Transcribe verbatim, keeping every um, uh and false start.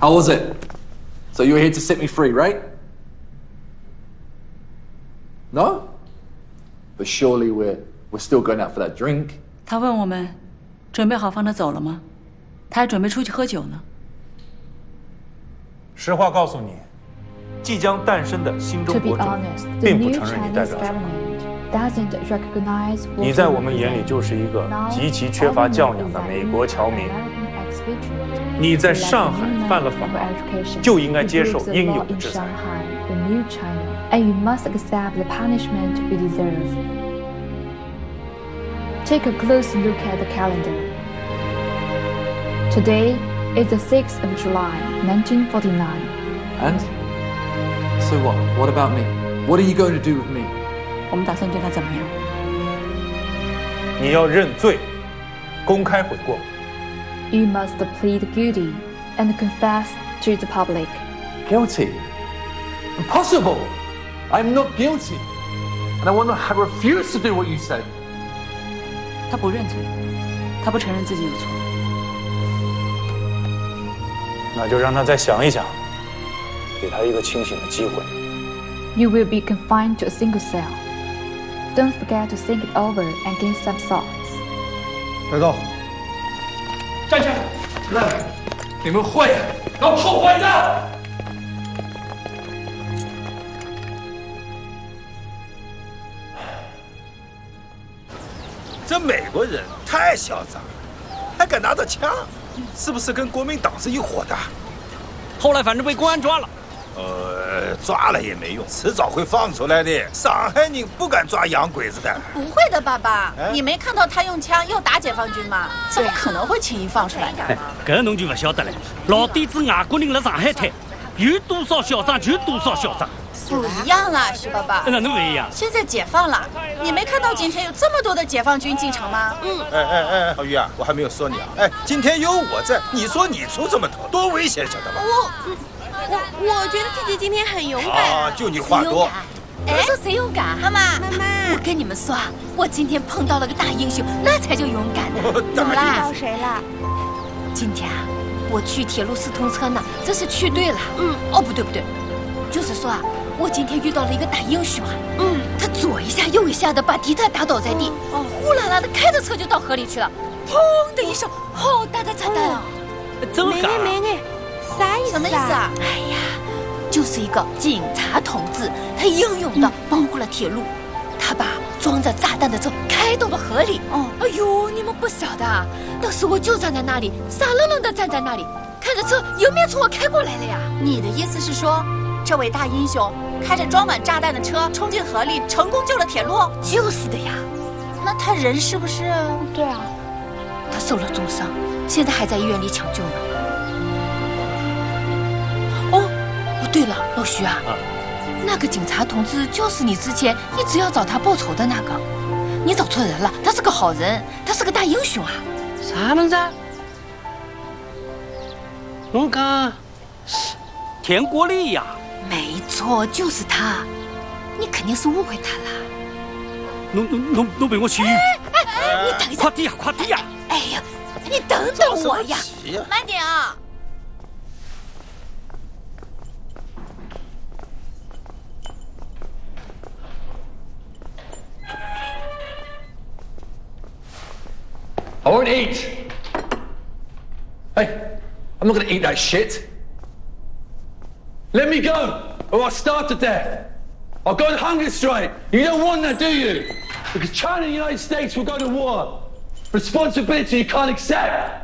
How was it? So you were here to set me free, right? No? But surely we're we're still going out for that drink. 他问我们，准备好放他走了吗？他还准备出去喝酒呢。 实话告诉你，即将诞生的新中国政府并不承认你代表什么。你在我们眼里就是一个极其缺乏教养的美国侨民。你在上海犯了法，就应该接受应有的制裁。 And you must accept the punishment you deserve. Take a close look at the calendar. Today is the sixth of July, nineteen forty-nine. And? So what? What about me? What are you going to do with me? 我们打算对他怎么样？ 你要认罪，公开悔过。 You must plead guilty and confess to the public. Guilty? Impossible! I'm not guilty. And I want to I refuse to do what you said. 他不认罪，他不承认自己有错。 那就让他再想一想，给他一个清醒的机会。 You will be confined to a single cell. Don't forget to think it over and gain some thoughts. 带走。 站起来！来，你们会要后悔的。 这美国人太嚣张了，还敢拿着枪，是不是跟国民党是一伙的？ 后来反正被公安抓了。 呃，抓了也没用，迟早会放出来的。上海人不敢抓洋鬼子的。 不会的，爸爸，你没看到他用枪又打解放军吗？怎么可能会轻易放出来的？ 搿侬就不晓得了。老底子外国人辣上海滩，有多少嚣张就多少嚣张。 不一样了，徐爸爸。 那能不一样？ 现在解放了，你没看到今天有这么多的解放军进城吗？ 嗯。哎哎哎，郝宇啊，我还没有说你啊。哎，今天有我在，你说你出这么头，多危险，晓得吧？ 我，我我觉得弟弟今天很勇敢。 啊，就你话多。 哎，说谁勇敢？妈妈， 妈妈， 我跟你们说啊，我今天碰到了个大英雄，那才叫勇敢呢。怎么啦？ 碰到谁了？ 今天啊，我去铁路四通车呢，真是去对了。 嗯。 哦，不对不对，就是说啊。我今天遇到了一个大英雄啊！ 嗯， 他左一下右一下的把敌特打倒在地，哦，呼啦啦的开着车就到河里去了，砰的一声，好大的炸弹啊！ 真没呢没呢，啥意思啊？ 什么意思啊？哎呀，就是一个警察同志，他英勇的保护了铁路，他把装着炸弹的车开到了河里。哦，哎呦，你们不晓得啊！当时我就站在那里，傻愣愣的站在那里，看着车迎面冲我开过来了呀！你的意思是说？这位大英雄开着装满炸弹的车冲进河里，成功救了铁路。就是的呀，那他人是不是？ 对啊， 他受了重伤，现在还在医院里抢救呢。哦，哦，对了，老徐啊，啊那个警察同志就是你之前一直要找他报仇的那个，你找错人了，他是个好人，他是个大英雄啊。 啥么子？我讲田国立呀。 没错，就是他，你肯定是误会他了。 侬侬侬侬陪我去。 哎哎，你等一下， 快点呀，快点呀！ 哎呀，你等等我呀，慢点啊。 I won't eat. Hey, I'm not going to eat that shit. Let me go, or I'll starve to death. I'll go on hunger strike. You don't want that, do you? Because China and the United States will go to war. Responsibility you can't accept.